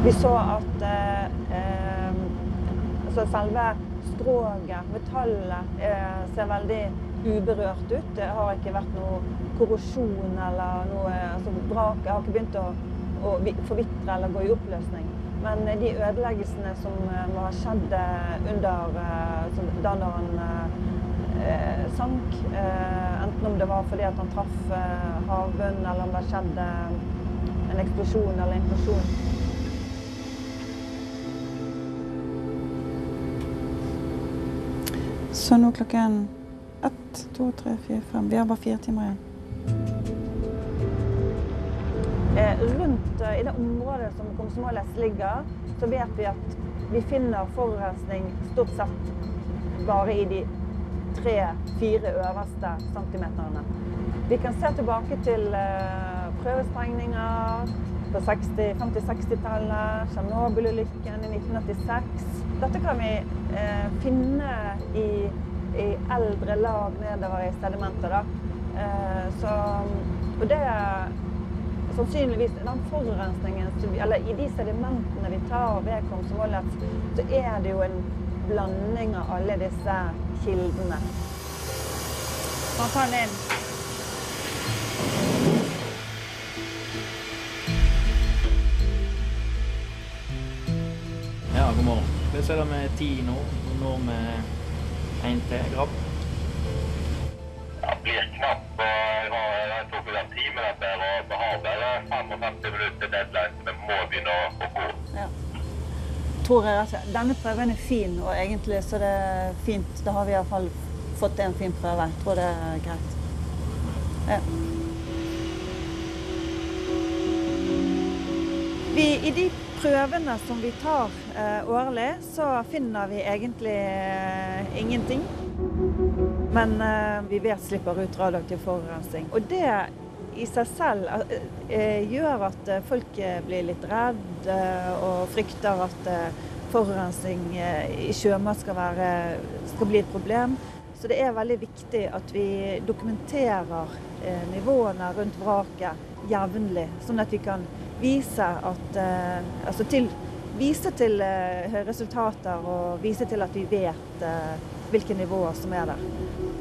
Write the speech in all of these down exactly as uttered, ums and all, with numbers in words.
Vi så at eh, eh, altså selve skroget, metallet, eh, ser veldig uberørt ut. Det har ikke vært noe korrosjon eller noe, altså vraket har ikke begynt å, å forvitre eller gå i oppløsning. Men de ødeleggelsene som må ha skjedd under eh, da når han eh, sank, eh, enten om det var fordi at han traff eh, havbunnen, eller om det skjedde en eksplosjon eller implosjon. Så nå klokken ett, to, tre, fire, fem. Vi har bare fire timer igjen. Eh, rundt eh, i det området som Komsomolets ligger, så vet vi at vi finner forurensning stort sett bare i de tre-fire øverste centimeterne. Vi kan se tilbake til eh, prøvesprengninger på femti-seksti-tallet, Tsjernobyl-ulykken i nitten åttiseks. Dette kan vi eh, finne i, i eldre lag nedover i sedimentet. Da. Eh, så, og det er sannsynligvis den forurensningen, eller i de sedimentene vi tar ved Komsomolets, så er det jo en blanding av alle disse kildene. Man tar den inn. Ja, god morgen. Vi ser det med ti nå, og nå med en til grabb. Ja, det blir knapt, og jeg har, jeg tok en time dette, og vi har bare femogfemti minutter deadline, så vi må begynne å gå. Ja. Tror jeg altså, denne prøven er fin, og egentlig så er det fint. Da har vi i hvert fall fått en fin prøve. Jeg tror det er greit. Ja. Vi, i de prøvene som vi tar eh, årlig, så finner vi egentlig eh, ingenting. Men eh, vi vet slipper ut radioaktiv forurensning. Og det i seg selv eh, gjør at folk blir litt redd eh, og frykter at eh, forurensning eh, i sjømat skal, være, skal bli et problem. Så det er veldig viktig at vi dokumenterer eh, nivåene rundt vraket jevnlig, sånn at vi kan vise, at, eh, altså til, vise til eh, resultater og vise til at vi vet eh, hvilke nivåer som er der.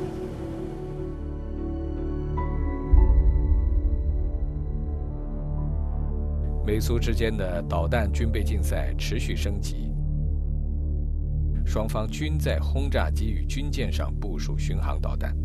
美苏之间的导弹军备竞赛持续升级，双方均在轰炸机与军舰上部署巡航导弹。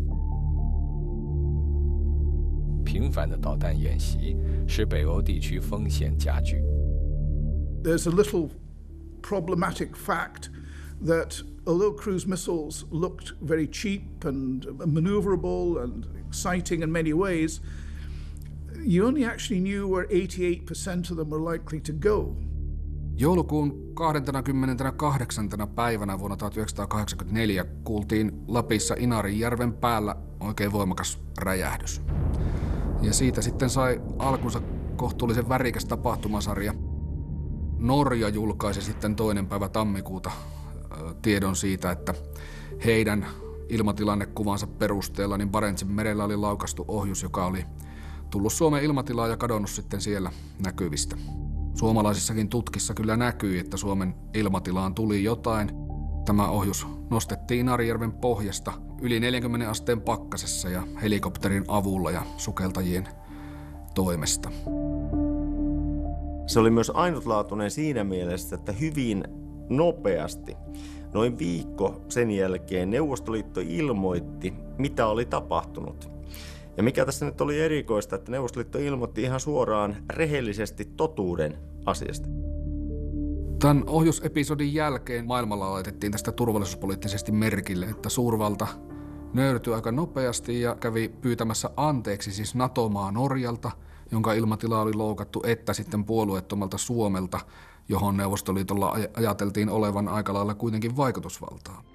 频繁的导弹演习使北欧地区风险加剧。 There's a little problematic fact that although cruise missiles looked very cheap and maneuverable and exciting in many ways, you only actually knew where eighty-eight percent of them were likely to go. Joulukuun kahdeskymmeneskahdeksas päivänä vuonna tuhatyhdeksänsataakahdeksankymmentäneljä kuultiin Lapissa Inarijärven päällä oikein voimakas räjähdys. Ja siitä sitten sai alkunsa kohtuullisen värikäs tapahtumasarja. Norja julkaisi sitten toinen päivä tammikuuta tiedon siitä, että heidän ilmatilannekuvansa perusteella niin Barentsin merellä oli laukaistu ohjus, joka oli tullut Suomen ilmatilaan ja kadonnut sitten siellä näkyvistä. Suomalaisissakin tutkissa kyllä näkyi, että Suomen ilmatilaan tuli jotain. Tämä ohjus nostettiin Inarijärven pohjasta yli neljänkymmenen asteen pakkasessa ja helikopterin avulla ja sukeltajien toimesta. Se oli myös ainutlaatuinen siinä mielessä, että hyvin nopeasti, noin viikko sen jälkeen Neuvostoliitto ilmoitti, mitä oli tapahtunut. Ja mikä tässä nyt oli erikoista, että Neuvostoliitto ilmoitti ihan suoraan rehellisesti totuuden asiasta. Tämän ohjusepisodin jälkeen maailmalla laitettiin tästä turvallisuuspoliittisesti merkille, että suurvalta nöyrtyi aika nopeasti ja kävi pyytämässä anteeksi siis NATO-maa Norjalta, jonka ilmatila oli loukattu, että sitten puolueettomalta Suomelta, johon Neuvostoliitolla ajateltiin olevan aika lailla kuitenkin vaikutusvaltaa.